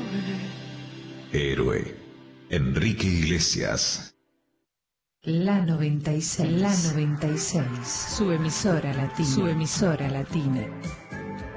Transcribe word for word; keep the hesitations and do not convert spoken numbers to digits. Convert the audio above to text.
Héroe, Enrique Iglesias. La noventa y seis, la noventa y seis, su emisora latina, su emisora latina.